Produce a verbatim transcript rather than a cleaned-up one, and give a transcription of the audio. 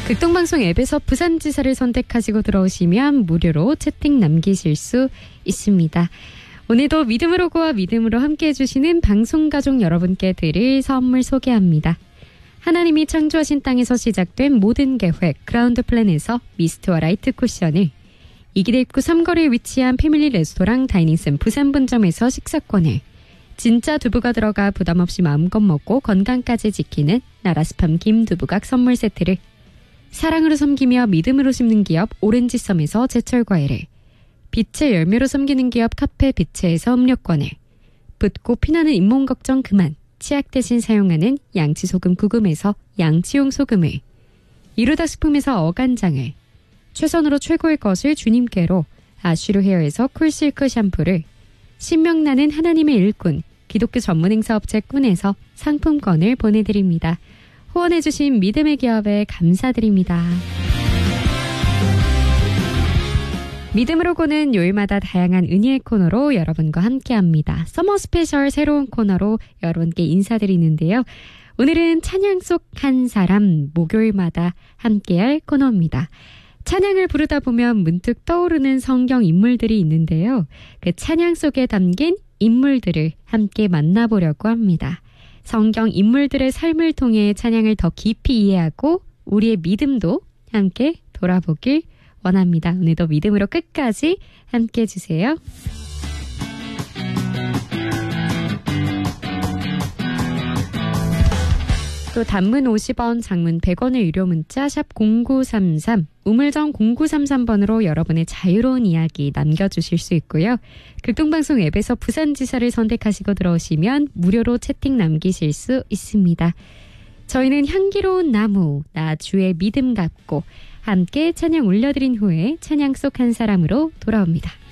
극동방송 앱에서 부산지사를 선택하시고 들어오시면 무료로 채팅 남기실 수 있습니다. 오늘도 믿음으로 구와 믿음으로 함께해 주시는 방송가족 여러분께 드릴 선물 소개합니다. 하나님이 창조하신 땅에서 시작된 모든 계획 그라운드 플랜에서 미스트와 라이트 쿠션을, 이기대 입구 삼거리에 위치한 패밀리 레스토랑 다이닝샘 부산분점에서 식사권을, 진짜 두부가 들어가 부담없이 마음껏 먹고 건강까지 지키는 나라스팜 김두부각 선물 세트를, 사랑으로 섬기며 믿음으로 심는 기업 오렌지썸에서 제철과일을, 빛의 열매로 섬기는 기업 카페 빛에서 음료권을, 붓고 피나는 잇몸 걱정 그만 치약 대신 사용하는 양치소금 구금에서 양치용 소금을, 이루다 식품에서 어간장을, 최선으로 최고의 것을 주님께로 아쉬로 헤어에서 쿨실크 샴푸를, 신명나는 하나님의 일꾼 기독교 전문 행사업체 꾼에서 상품권을 보내드립니다. 후원해주신 믿음의 기업에 감사드립니다. 믿음으로 고는 요일마다 다양한 은혜의 코너로 여러분과 함께합니다. 서머 스페셜 새로운 코너로 여러분께 인사드리는데요. 오늘은 찬양 속 한 사람, 목요일마다 함께할 코너입니다. 찬양을 부르다 보면 문득 떠오르는 성경 인물들이 있는데요. 그 찬양 속에 담긴 인물들을 함께 만나보려고 합니다. 성경 인물들의 삶을 통해 찬양을 더 깊이 이해하고 우리의 믿음도 함께 돌아보길 원합니다. 오늘도 믿음으로 끝까지 함께 해주세요. 또 단문 오십 원, 장문 백 원의 유료 문자 샵 공구삼삼, 우물정 공구삼삼 번으로 여러분의 자유로운 이야기 남겨주실 수 있고요. 극동방송 앱에서 부산지사를 선택하시고 들어오시면 무료로 채팅 남기실 수 있습니다. 저희는 향기로운 나무, 나 주의 믿음 갖고 함께 찬양 올려드린 후에 찬양 속 한 사람으로 돌아옵니다.